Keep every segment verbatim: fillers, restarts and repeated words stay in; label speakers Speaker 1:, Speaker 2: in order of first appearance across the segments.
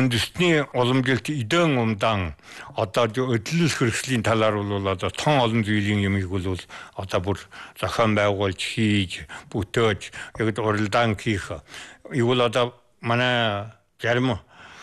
Speaker 1: үндэсний уламжилт эдэн умдан одоо өдлөл хэрэгслийн талаар бол одоо тон олон зүйлийн юмыг бол одоо бүр зохион байгуулж хийж бүтээж яг уралдаан хийх. Игэл одоо манай зарим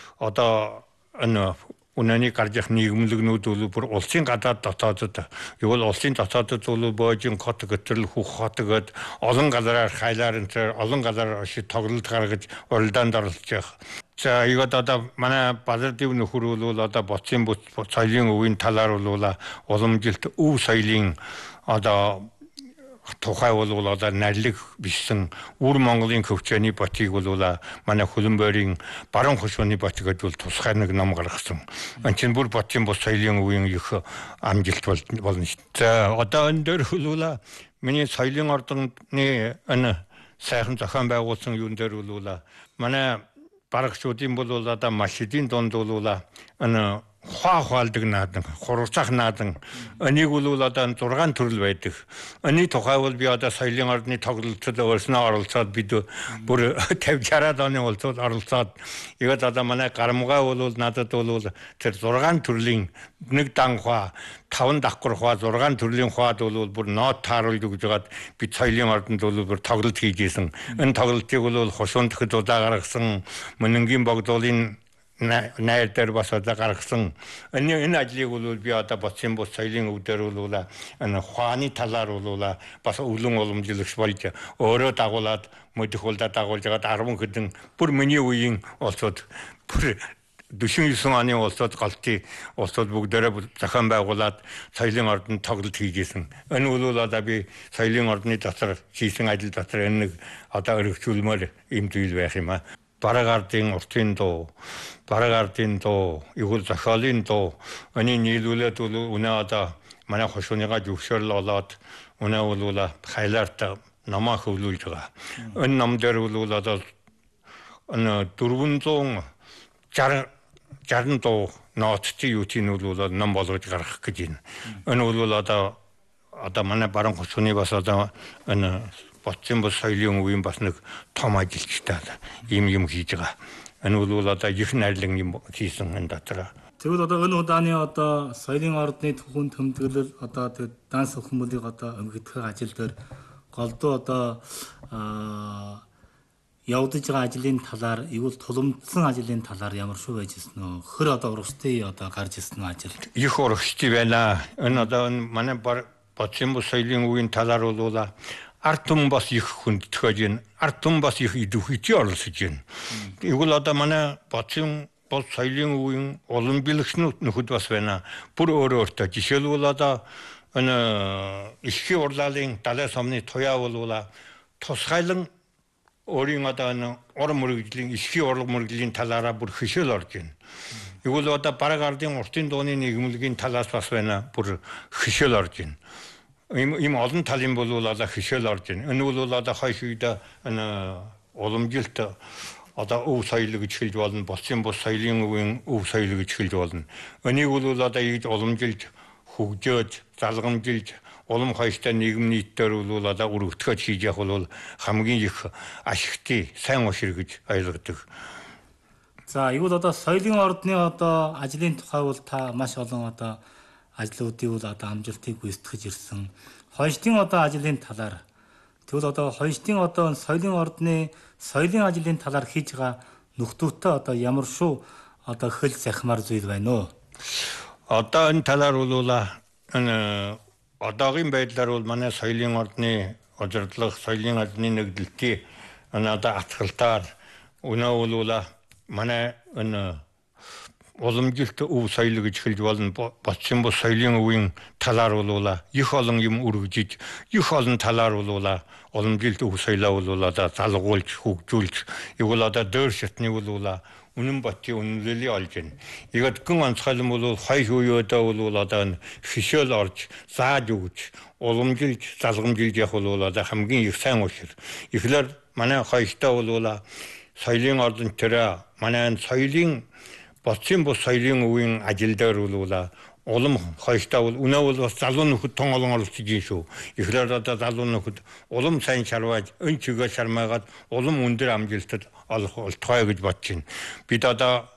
Speaker 1: одоо энэ үнэний гаргах нийгэмлэгнүүд бол бүр улсын гадаад дотоодод игэл улсын дотоодод бол боожин хот гэтэл хөх хот гэд олон газараар хайлаар энэ олон газар шиг тоглолт гаргаж уралдаанд оролцож байгаа. За игэл одоо манай базар дэв нөхөр бол одоо боцын соёлын өвийн талаар бол уламжилт өв соёлын одоо тухай бол одоо нарилэг бишсэн үр Монголын хөвчөөний ботыг бол манай хөлбөмбөрийн баруун хошууны бот гэдэл тусгай нэг ном гаргасан. Энд чинь бүр ботын бос соёлын үеийн их амжилт болно шүү. За одоо энэ дээр хөлвөл миний соёлын ордны энэ сайхан зохион байгуулсан юун дээр бол манай барагчдын бол одоо маш эдийн донд бол энэ хаа хаалдаг наадан, хурцах наадан, энийг бол одоо зургаан төрөл байдаг. Эний тухай бол би одоо соёлын ордны тоглолтод өөрснөө оролцоод бид бүр тавьж шараад оны болцоод оролцоод игээд одоо манай гарамгаа бол надад бол тэр зургаан төрлийн нэг данхаа, таван давхар хаа, зургаан төрлийн хаад бол бүр нот тааруулж өгж байгаад бид соёлын ордонд бол бүр тоглолт хийжсэн. Энэ тоглолтыг бол хошуун дахид удаа гаргасан, Мөнөнгийн богдуулын найр дээр бас одоо гаргасан. Энэ энэ ажлыг бол би одоо боцын бус соёлын өв дээр бол энэ хааны талаар бол бас өвлөн уламжлагч болж өөрөө дагуулад мөдөх улдаа дагуулж байгаад арван хэдэн бүр миний үеийн улсууд бүр дөрвөн юусан оны улсууд галтыг улсууд бүгдээрээ зохион байгуулад соёлын ордонд тоглолт хийжсэн. Энэ бол одоо би соёлын ордны дотор хийсэн ажил дотор энэ нэг одоо өргөжүүлмээр юм зүйл байх юм аа. Барагардын уртын дуу, барагардын дуу, игэл зохиолын дуу, энэ нийлүүлээд бол үнэ одоо манай хошууныгаа зөвшөөрөл олоод үнэ бол хайлаарт намаа хөвлүүлж байгаа. Энэ ном дээр бол одоо энэ дөрвөн шарн дуу нооттой юу тийм бол ном болгож гаргах гэж байна. Энэ бол одоо одоо манай баруун хошууны бас одоо энэ боцын бос соёлын үеийн бас нэг том ажилчтай ийм юм хийж байгаа. Энэ бол одоо их найрлан юм хийсэн энэ дотор.
Speaker 2: Тэгвэл одоо энэ удааны одоо соёлын ордны түүхэн тэмдэглэл одоо тэр данс өхмөлийг одоо өмгдөх ажил дээр голдуу одоо явагдаж байгаа ажлын талаар игэл тулгымдсан ажлын талаар ямар шүү байж гисэн нөө хөр одоо урагштай одоо гарч ирсэн ажил.
Speaker 1: Их урагштай байна. Энэ одоо манай боцын бос соёлын үеийн талаар бол ард түмэн бас их хүндэтгэж байна. Ард түмэн бас их идэвхтэй оролцож байна. Игэл одоо манай боцын бос соёлын үеийн уламжлагчнууд нөхөд бас байна. Бүр өөр өөртөө жишээлбэл одоо энэ иххийн урлалын далай сомны туяа бол тусгайлан өөрийн одоо энэ уран мөрөгжлийн иххийн уран мөрөгжлийн талаараа бүр хөшөөл орж байна. Игэл одоо барагардын уртын дууны нийгэмлэгийн талаас бас байна. Бүр хөшөөл орж байна. Им им олон талын бол одоо хөшөөл орж байна. Энэ бол одоо хойш үед энэ уламжилт одоо өв соёл гэж хэлж болно. Боцын бус соёлын өвийн өв соёл гэж хэлж болно. Энийг бол одоо ийж уламжилж, хөгжөөж, залгамжилж, улам хойштой нийгэм нийтээр бол одоо өргөтгөж хийж явах бол хамгийн их ашигтай, сайн ушир гэж ойлгодог.
Speaker 2: За, игэл одоо соёлын ордны одоо ажлын тухай бол та маш олон одоо ажлуудыг бол одоо амжилтыг гүйцэтгэж ирсэн. Хойштын одоо ажлын талаар тэгвэл одоо хойштын одоо соёлын ордны соёлын ажлын талаар хийж байгаа нөхдөөтэй одоо ямар шүү одоо хөл захимаар зүйл байна уу?
Speaker 1: Одоо энэ талаар бол энэ одоогийн байдлаар бол манай соёлын ордны удирдлага, соёлын ажлын нэгдэлтийн энэ одоо атгалтаар өнөө бол манай энэ уламжилт өв соёл гэж хэлж болно. Боцын бос соёлын өвийн талаар бол их олон юм өргөжиж, их олон талаар бол уламжилт өв соёлоо бол одоо залгуулж, хөгжүүлж, игэл одоо дөр шатны бол үнэн ботын үнэлэлийг олж байна. Игэл гэн онцгойлон бол хойш үеөдөө бол одоо хөшөөл орж, зааж өгч, уламжилж, залгамжилж явах бол одоо хамгийн их сайн ушир. Ихлээр манай хойштой бол соёлын ордон тэр манай соёлын боцын бус соёлын өвийн ажил дээр бол улам хойштой бол үнэ бол бас залуу нөхөд тон олон оролцож юм шүү. Ихлээр одоо залуу нөхөд улам сайн шарваад, өн чигээ шармаагаад улам өндөр амжилтад олох болтгой гэж бодож байна. Бид одоо